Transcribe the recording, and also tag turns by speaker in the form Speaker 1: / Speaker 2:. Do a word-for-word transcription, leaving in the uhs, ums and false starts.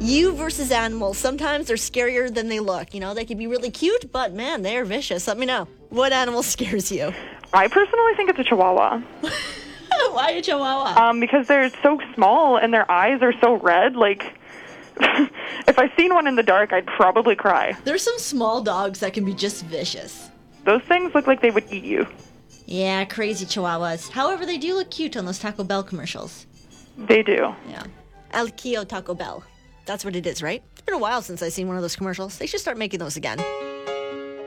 Speaker 1: You versus animals. Sometimes they're scarier than they look. You know, they can be really cute, but man, they're vicious. Let me know. What animal scares you?
Speaker 2: I personally think it's a Chihuahua.
Speaker 1: Why a Chihuahua?
Speaker 2: Um, because they're so small and their eyes are so red. Like, if I seen one in the dark, I'd probably cry.
Speaker 1: There's some small dogs that can be just vicious.
Speaker 2: Those things look like they would eat you.
Speaker 1: Yeah, crazy Chihuahuas. However, they do look cute on those Taco Bell commercials.
Speaker 2: They do.
Speaker 1: Yeah. El Kio Taco Bell. That's what it is, right? It's been a while since I've seen one of those commercials. They should start making those again.